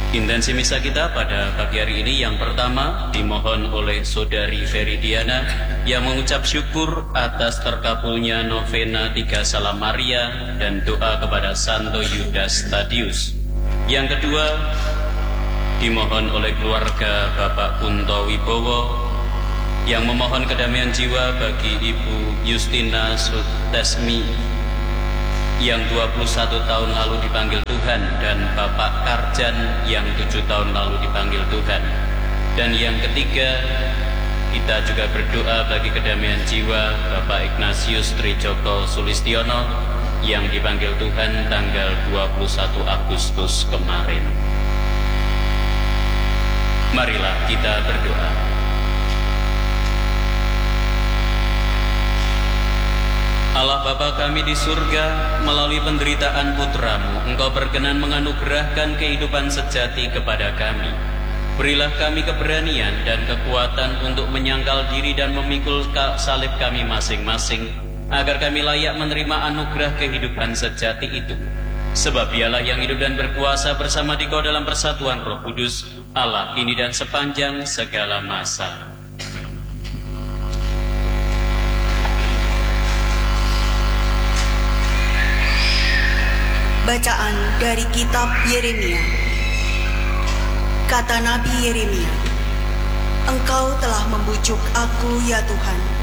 Intensi misa kita pada pagi hari ini yang pertama dimohon oleh Saudari Veridiana yang mengucap syukur atas terkabulnya novena 3 Salam Maria dan doa kepada Santo Yudas Tadius. Yang kedua dimohon oleh keluarga Bapak Kunto Wibowo yang memohon kedamaian jiwa bagi Ibu Justina Sutesmi yang 21 tahun lalu dipanggil Tuhan, dan Bapak Karjan yang 7 tahun lalu dipanggil Tuhan. Dan yang ketiga, kita juga berdoa bagi kedamaian jiwa Bapak Ignatius Trijoko Sulistiono yang dipanggil Tuhan tanggal 21 Agustus kemarin. Marilah kita berdoa. Allah Bapa kami di surga, melalui penderitaan putramu, Engkau berkenan menganugerahkan kehidupan sejati kepada kami. Berilah kami keberanian dan kekuatan untuk menyangkal diri dan memikul salib kami masing-masing, agar kami layak menerima anugerah kehidupan sejati itu. Sebab Dialah yang hidup dan berkuasa bersama Dikau dalam persatuan Roh Kudus, Allah kini dan sepanjang segala masa. Bacaan dari kitab Yeremia. Kata Nabi Yeremia, Engkau telah membujuk aku ya Tuhan,